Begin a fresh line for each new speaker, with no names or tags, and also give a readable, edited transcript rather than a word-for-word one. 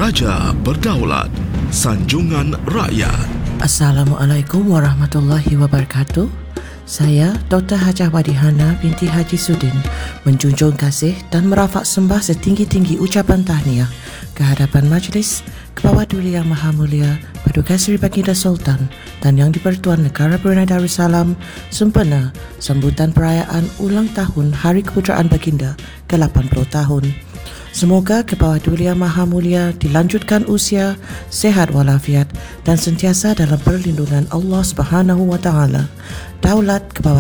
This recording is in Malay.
Raja Berdaulat, Sanjungan Rakyat.
Assalamualaikum warahmatullahi wabarakatuh. Saya Dr. Hajah Wadihana binti Haji Sudin menjunjung kasih dan merafak sembah setinggi-tinggi ucapan tahniah ke hadapan Majlis Kebawah Duli Yang Maha Mulia Paduka Seri Baginda Sultan dan Yang di-Pertuan Negara Brunei Darussalam sempena sambutan perayaan ulang tahun Hari Keputeraan Baginda ke-80 tahun. Semoga Kebawah Duli Yang Maha Mulia dilanjutkan usia, sehat walafiat dan sentiasa dalam perlindungan Allah Subhanahu wa taala. Daulat Kebawah